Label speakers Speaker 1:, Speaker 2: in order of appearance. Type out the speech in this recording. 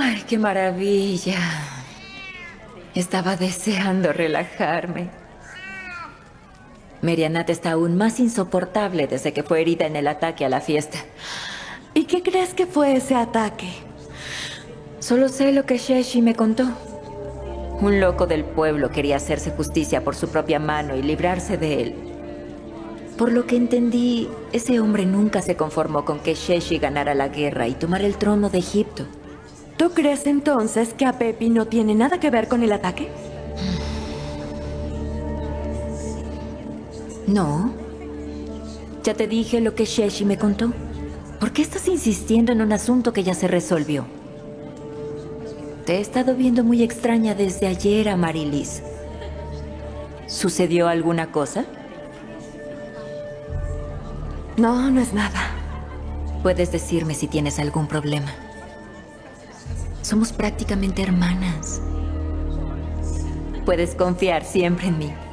Speaker 1: Ay, qué maravilla. Estaba deseando relajarme. Merianat está aún más insoportable desde que fue herida en el ataque a la fiesta.
Speaker 2: ¿Y qué crees que fue ese ataque?
Speaker 1: Solo sé lo que Sheshi me contó. Un loco del pueblo quería hacerse justicia por su propia mano y librarse de él. Por lo que entendí, ese hombre nunca se conformó con que Sheshi ganara la guerra y tomara el trono de Egipto.
Speaker 2: ¿Tú crees entonces que Apepi no tiene nada que ver con el ataque?
Speaker 1: No. Ya te dije lo que Sheshi me contó. ¿Por qué estás insistiendo en un asunto que ya se resolvió? Te he estado viendo muy extraña desde ayer, Amaryllis. ¿Sucedió alguna cosa?
Speaker 2: No, no es nada.
Speaker 1: Puedes decirme si tienes algún problema. Somos prácticamente hermanas. Puedes confiar siempre en mí.